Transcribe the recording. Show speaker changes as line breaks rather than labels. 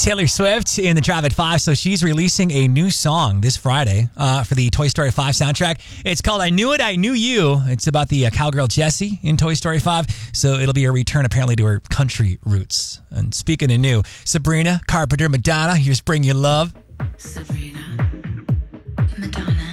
Taylor Swift in the Drive at 5. So she's releasing a new song this Friday for the Toy Story 5 soundtrack. It's called I Knew It, I Knew You. It's about the cowgirl Jessie in Toy Story 5. So it'll be a return apparently to her country roots. And speaking of new, Sabrina Carpenter Madonna, here's Bring Your Love.
Sabrina.